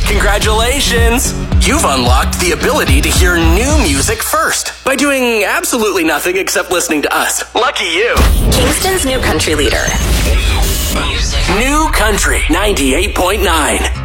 Congratulations! You've unlocked the ability to hear new music first by doing absolutely nothing except listening to us. Lucky you! Kingston's new country leader. New Country 98.9.